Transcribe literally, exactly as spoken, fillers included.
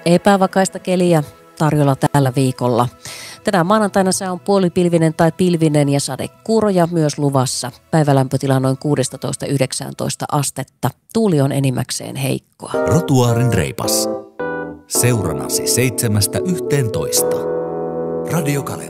Epävakaista keliä tarjolla tällä viikolla. Tänään maanantaina sää on puolipilvinen tai pilvinen ja sadekuuroja myös luvassa. Päivälämpötila noin kuusitoista yhdeksäntoista astetta. Tuuli on enimmäkseen heikkoa. Rotuaarin reipas. Seuranasi seitsemästä yhteentoista. Radio Kalevala.